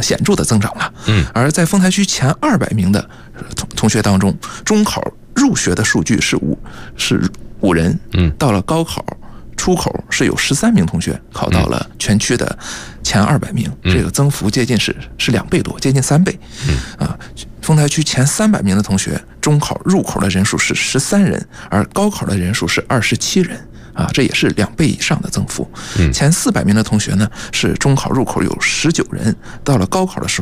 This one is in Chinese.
显著的增长了。而在丰台区前200名的同学当中，中考入学的数据是5人，到了高考出口是有13名同学考到了全区的前200名，这个增幅接近是2倍多，接近3倍。丰台区前300名的同学，中考入口的人数是13人，而高考的人数是27人。这也是2倍以上的增幅。前400名的同学呢，是中考入口有19人，到了高考的时候